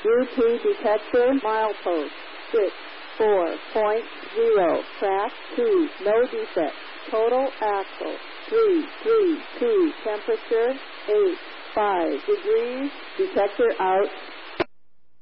UT detector milepost 64.0. Track 2. No defect. Total axle 332. Temperature 85 degrees. Detector out.